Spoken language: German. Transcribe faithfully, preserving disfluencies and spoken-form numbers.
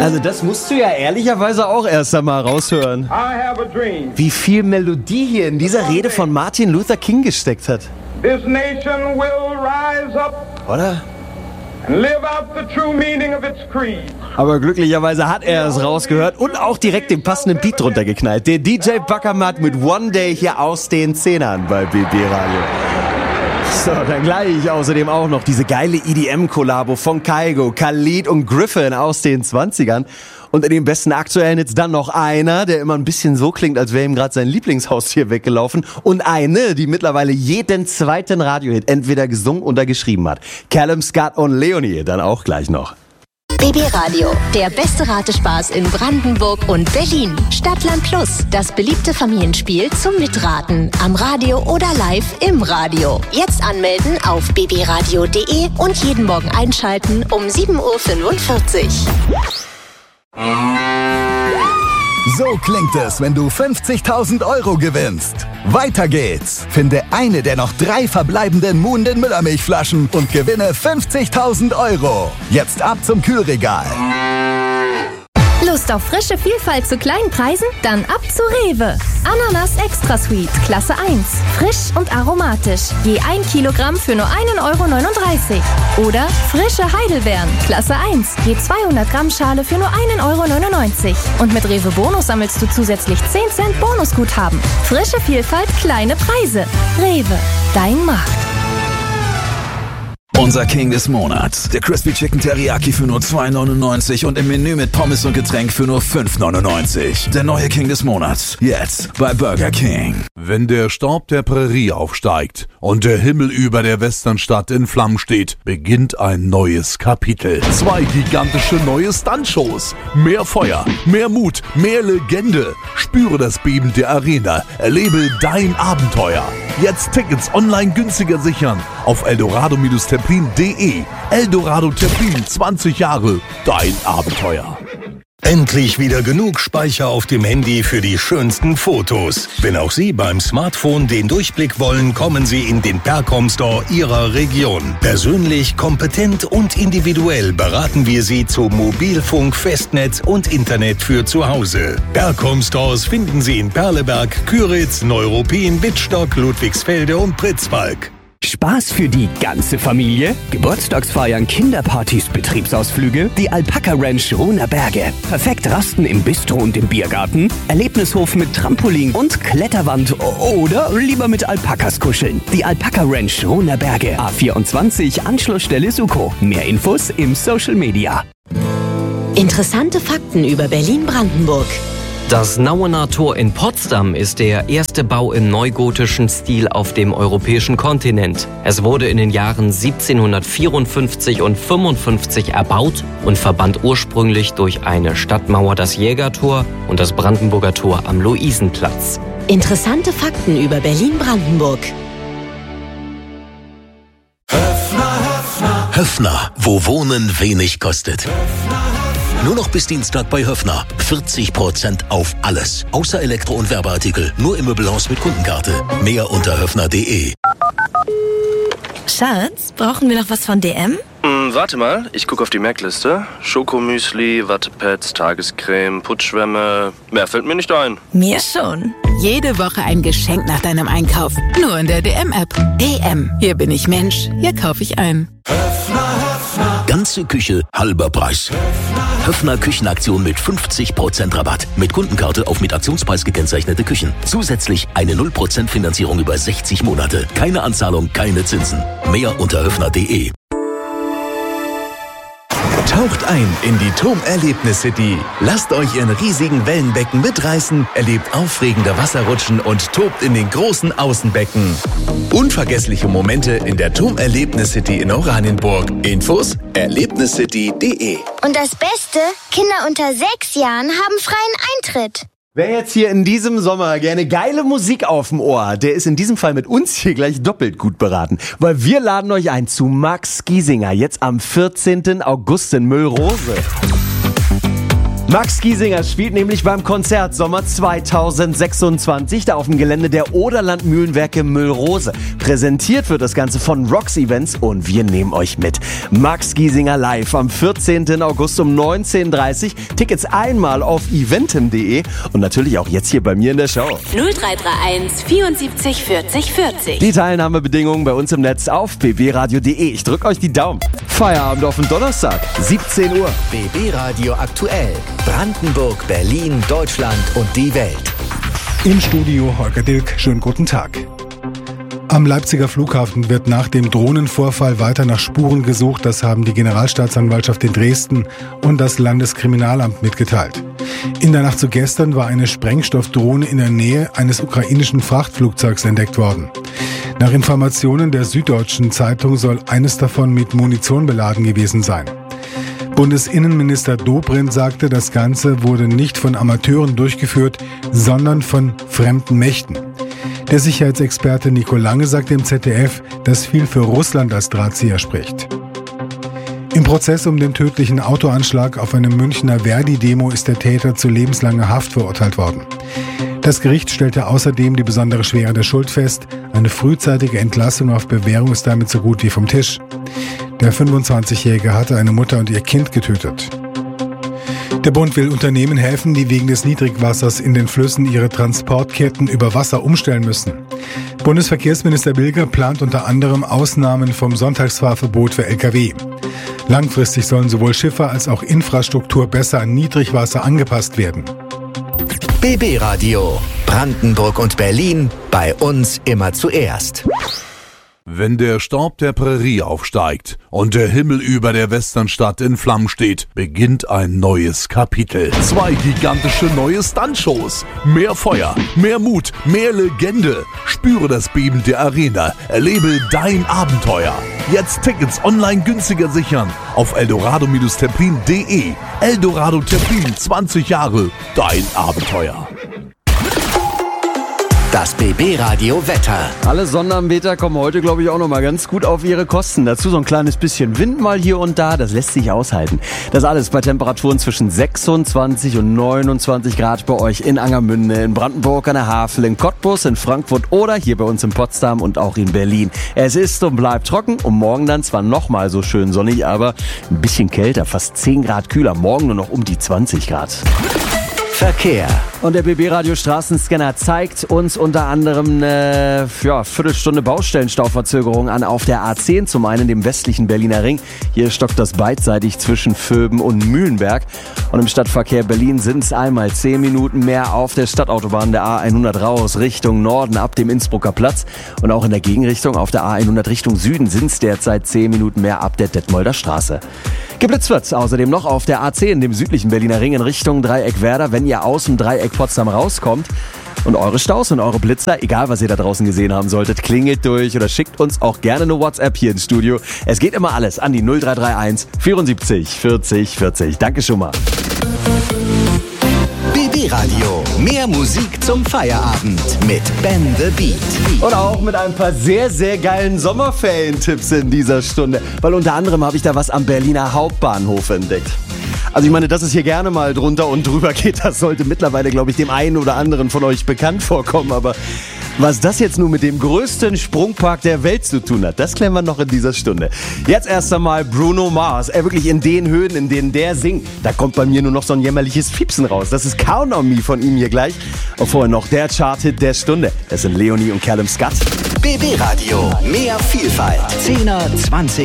Also das musst du ja ehrlicherweise auch erst einmal raushören. I have a dream. Wie viel Melodie hier in dieser Rede von Martin Luther King gesteckt hat. This nation will rise up Oder? and live out the true meaning of its creed. Aber glücklicherweise hat er es rausgehört und auch direkt den passenden Beat drunter geknallt. Der D J Backermatt mit One Day hier aus den Zehnern bei B B Radio. So, dann gleich außerdem auch noch diese geile E D M-Kollabo von Kygo, Khalid und Griffin aus den zwanzigern. Und in den besten aktuellen jetzt dann noch einer, der immer ein bisschen so klingt, als wäre ihm gerade sein Lieblingshaustier weggelaufen. Und eine, die mittlerweile jeden zweiten Radiohit entweder gesungen oder geschrieben hat. Callum Scott und Leonie dann auch gleich noch. B B Radio, der beste Ratespaß in Brandenburg und Berlin. Stadtland Plus, das beliebte Familienspiel zum Mitraten. Am Radio oder live im Radio. Jetzt anmelden auf b b radio punkt d e und jeden Morgen einschalten um sieben Uhr fünfundvierzig. So klingt es, wenn du fünfzigtausend Euro gewinnst. Weiter geht's. Finde eine der noch drei verbleibenden Muhnden Müllermilchflaschen und gewinne fünfzigtausend Euro. Jetzt ab zum Kühlregal. Lust auf frische Vielfalt zu kleinen Preisen? Dann ab zu Rewe. Ananas Extra Sweet, Klasse eins. Frisch und aromatisch. Je ein Kilogramm für nur ein Euro neununddreißig. Oder frische Heidelbeeren, Klasse eins. Je zweihundert Gramm Schale für nur ein Euro neunundneunzig. Und mit Rewe Bonus sammelst du zusätzlich zehn Cent Bonusguthaben. Frische Vielfalt, kleine Preise. Rewe, dein Markt. Unser King des Monats. Der Crispy Chicken Teriyaki für nur zwei neunundneunzig und im Menü mit Pommes und Getränk für nur fünf neunundneunzig. Der neue King des Monats. Jetzt bei Burger King. Wenn der Staub der Prärie aufsteigt und der Himmel über der Westernstadt in Flammen steht, beginnt ein neues Kapitel. Zwei gigantische neue Stuntshows. Mehr Feuer, mehr Mut, mehr Legende. Spüre das Beben der Arena. Erlebe dein Abenteuer. Jetzt Tickets online günstiger sichern auf eldorado Templin punkt de. Eldorado Templin, zwanzig Jahre, dein Abenteuer. Endlich wieder genug Speicher auf dem Handy für die schönsten Fotos. Wenn auch Sie beim Smartphone den Durchblick wollen, kommen Sie in den Percom Store Ihrer Region. Persönlich, kompetent und individuell beraten wir Sie zu Mobilfunk, Festnetz und Internet für zu Hause. Percom Stores finden Sie in Perleberg, Küritz, Neuruppin, Wittstock, Ludwigsfelde und Pritzwalk. Spaß für die ganze Familie? Geburtstagsfeiern, Kinderpartys, Betriebsausflüge? Die Alpaka Ranch Ruhner Berge. Perfekt Rasten im Bistro und im Biergarten? Erlebnishof mit Trampolin und Kletterwand oder lieber mit Alpakas kuscheln? Die Alpaka Ranch Ruhner Berge. A vierundzwanzig, Anschlussstelle Suko. Mehr Infos im Social Media. Interessante Fakten über Berlin-Brandenburg. Das Nauener Tor in Potsdam ist der erste Bau im neugotischen Stil auf dem europäischen Kontinent. Es wurde in den Jahren siebzehnhundertvierundfünfzig und fünfundfünfzig erbaut und verband ursprünglich durch eine Stadtmauer das Jägertor und das Brandenburger Tor am Luisenplatz. Interessante Fakten über Berlin-Brandenburg. Höffner, wo Wohnen wenig kostet. Nur noch bis Dienstag bei Höffner. vierzig Prozent auf alles. Außer Elektro- und Werbeartikel. Nur im Möbelhaus mit Kundenkarte. Mehr unter höffner punkt de. Schatz, brauchen wir noch was von D M? Hm, warte mal, ich gucke auf die Merkliste. Schokomüsli, Wattepads, Tagescreme, Putzschwämme. Mehr fällt mir nicht ein. Mir schon. Jede Woche ein Geschenk nach deinem Einkauf. Nur in der D M-App. D M. Hier bin ich Mensch. Hier kaufe ich ein. Ganze Küche, halber Preis. Höffner Küchenaktion mit fünfzig Prozent Rabatt. Mit Kundenkarte auf mit Aktionspreis gekennzeichnete Küchen. Zusätzlich eine null Prozent Finanzierung über sechzig Monate. Keine Anzahlung, keine Zinsen. Mehr unter höffner punkt de. Taucht ein in die T O M Erlebnis City. Lasst euch in riesigen Wellenbecken mitreißen, erlebt aufregende Wasserrutschen und tobt in den großen Außenbecken. Unvergessliche Momente in der T O M Erlebnis City in Oranienburg. Infos erlebniscity punkt de. Und das Beste, Kinder unter sechs Jahren haben freien Eintritt. Wer jetzt hier in diesem Sommer gerne geile Musik auf dem Ohr hat, der ist in diesem Fall mit uns hier gleich doppelt gut beraten. Weil wir laden euch ein zu Max Giesinger, jetzt am vierzehnten August in Müllrose. Max Giesinger spielt nämlich beim Konzert Sommer zweitausendsechsundzwanzig da auf dem Gelände der Oderland Mühlenwerke Müllrose. Präsentiert wird das Ganze von Rox Events und wir nehmen euch mit. Max Giesinger live am vierzehnten August um neunzehn Uhr dreißig. Tickets einmal auf eventim punkt de und natürlich auch jetzt hier bei mir in der Show. null drei drei eins vierundsiebzig vierzig vierzig. Die Teilnahmebedingungen bei uns im Netz auf b b radio punkt de. Ich drück euch die Daumen. Feierabend auf den Donnerstag, siebzehn Uhr. B B Radio aktuell. Brandenburg, Berlin, Deutschland und die Welt. Im Studio Holger Dilk, schönen guten Tag. Am Leipziger Flughafen wird nach dem Drohnenvorfall weiter nach Spuren gesucht. Das haben die Generalstaatsanwaltschaft in Dresden und das Landeskriminalamt mitgeteilt. In der Nacht zu gestern war eine Sprengstoffdrohne in der Nähe eines ukrainischen Frachtflugzeugs entdeckt worden. Nach Informationen der Süddeutschen Zeitung soll eines davon mit Munition beladen gewesen sein. Bundesinnenminister Dobrindt sagte, das Ganze wurde nicht von Amateuren durchgeführt, sondern von fremden Mächten. Der Sicherheitsexperte Nico Lange sagte im Z D F, dass viel für Russland als Drahtzieher spricht. Im Prozess um den tödlichen Autoanschlag auf eine Münchner Verdi-Demo ist der Täter zu lebenslanger Haft verurteilt worden. Das Gericht stellte außerdem die besondere Schwere der Schuld fest. Eine frühzeitige Entlassung auf Bewährung ist damit so gut wie vom Tisch. Der fünfundzwanzigjährige hatte eine Mutter und ihr Kind getötet. Der Bund will Unternehmen helfen, die wegen des Niedrigwassers in den Flüssen ihre Transportketten über Wasser umstellen müssen. Bundesverkehrsminister Bilger plant unter anderem Ausnahmen vom Sonntagsfahrverbot für L K W. Langfristig sollen sowohl Schiffe als auch Infrastruktur besser an Niedrigwasser angepasst werden. B B Radio. Brandenburg und Berlin. Bei uns immer zuerst. Wenn der Staub der Prärie aufsteigt und der Himmel über der Westernstadt in Flammen steht, beginnt ein neues Kapitel. Zwei gigantische neue Stuntshows. Mehr Feuer, mehr Mut, mehr Legende. Spüre das Beben der Arena. Erlebe dein Abenteuer. Jetzt Tickets online günstiger sichern auf eldorado Terplin punkt de. Eldorado Terplin, zwanzig Jahre, dein Abenteuer. Das B B Radio Wetter. Alle Sonnenanbeter kommen heute, glaube ich, auch noch mal ganz gut auf ihre Kosten. Dazu so ein kleines bisschen Wind mal hier und da, das lässt sich aushalten. Das alles bei Temperaturen zwischen sechsundzwanzig und neunundzwanzig Grad bei euch in Angermünde, in Brandenburg an der Havel, in Cottbus, in Frankfurt oder hier bei uns in Potsdam und auch in Berlin. Es ist und bleibt trocken und morgen dann zwar noch mal so schön sonnig, aber ein bisschen kälter, fast zehn Grad kühler. Morgen nur noch um die zwanzig Grad. Verkehr. Und der B B-Radio Straßenscanner zeigt uns unter anderem eine ja, Viertelstunde Baustellenstauverzögerung an auf der A zehn, zum einen dem westlichen Berliner Ring. Hier stockt das beidseitig zwischen Vöben und Mühlenberg. Und im Stadtverkehr Berlin sind es einmal zehn Minuten mehr auf der Stadtautobahn der A hundert raus Richtung Norden ab dem Innsbrucker Platz. Und auch in der Gegenrichtung auf der A hundert Richtung Süden sind es derzeit zehn Minuten mehr ab der Detmolder Straße. Geblitzt wird's außerdem noch auf der A zehn, dem südlichen Berliner Ring in Richtung Dreieck Werder, wenn ihr aus dem Dreieck Potsdam rauskommt. Und eure Staus und eure Blitzer, egal was ihr da draußen gesehen haben solltet, klingelt durch oder schickt uns auch gerne eine WhatsApp hier ins Studio. Es geht immer alles an die null drei drei eins vierundsiebzig vierzig vierzig. Danke schon mal. B B Radio. Mehr Musik zum Feierabend mit Ben the Beat. Und auch mit ein paar sehr, sehr geilen Sommerferien-Tipps in dieser Stunde. Weil unter anderem habe ich da was am Berliner Hauptbahnhof entdeckt. Also ich meine, dass es hier gerne mal drunter und drüber geht, das sollte mittlerweile, glaube ich, dem einen oder anderen von euch bekannt vorkommen. Aber was das jetzt nun mit dem größten Sprungpark der Welt zu tun hat, das klären wir noch in dieser Stunde. Jetzt erst einmal Bruno Mars. Er wirklich in den Höhen, in denen der singt, da kommt bei mir nur noch so ein jämmerliches Piepsen raus. Das ist Count on Me von ihm hier gleich. Und vorher noch der Chart-Hit der Stunde. Das sind Leonie und Callum Scott. B B Radio. Mehr Vielfalt. zehner, zwanziger